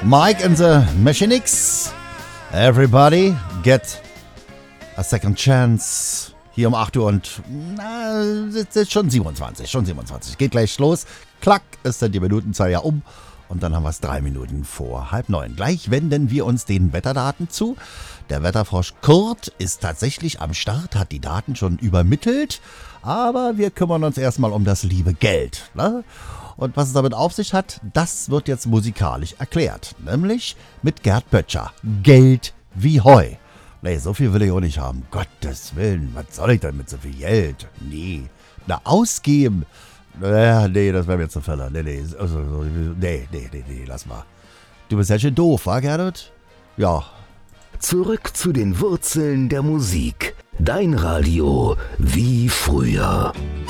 Mike and the Machinics. Everybody get a second chance. Hier um 8 Uhr und es ist schon 27. Geht gleich los. Klack, ist dann die Minutenzahl ja um. Und dann haben wir es 3 Minuten vor 8:30. Gleich wenden wir uns den Wetterdaten zu. Der Wetterfrosch Kurt ist tatsächlich am Start, hat die Daten schon übermittelt. Aber wir kümmern uns erstmal um das liebe Geld. Ne? Und was es damit auf sich hat, das wird jetzt musikalisch erklärt. Nämlich mit Gerd Böttcher. Geld wie Heu. Nee, so viel will ich auch nicht haben. Gottes Willen, was soll ich denn mit so viel Geld? Nee, ausgeben. Nee, das wäre mir zu viel. Nee, lass mal. Du bist ja schon doof, wa, Gerhard? Ja. Zurück zu den Wurzeln der Musik. Dein Radio wie früher.